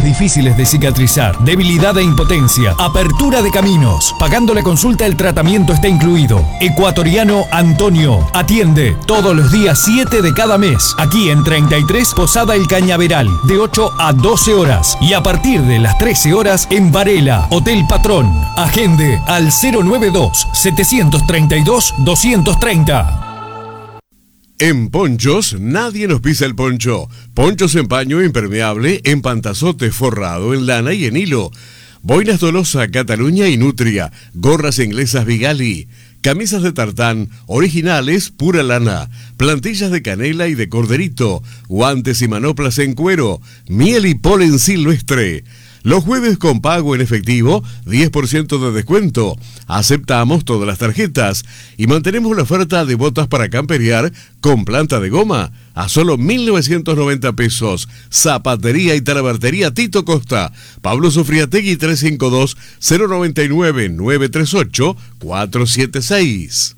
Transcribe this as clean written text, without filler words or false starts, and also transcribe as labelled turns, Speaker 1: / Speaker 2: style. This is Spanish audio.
Speaker 1: difíciles de cicatrizar, debilidad e impotencia, apertura de caminos. Pagando la consulta, el tratamiento está incluido. Ecuatoriano Antonio atiende todos los días 7 de cada mes. Aquí en 33 Posada El Cañaveral, de 8 a 12 horas. Y a partir de las 13 horas en Varela, Hotel Patrón. Agende al 092-732-230.
Speaker 2: En Ponchos, nadie nos pisa el poncho. Ponchos en paño impermeable, en pantazote forrado, en lana y en hilo. Boinas Tolosa, Cataluña y Nutria. Gorras inglesas Vigali. Camisas de tartán, originales, pura lana. Plantillas de canela y de corderito. Guantes y manoplas en cuero. Miel y polen silvestre. Los jueves con pago en efectivo, 10% de descuento. Aceptamos todas las tarjetas y mantenemos la oferta de botas para camperear con planta de goma a solo 1.990 pesos. Zapatería y talabartería Tito Costa. Pablo Sofriategui 352-099-938-476.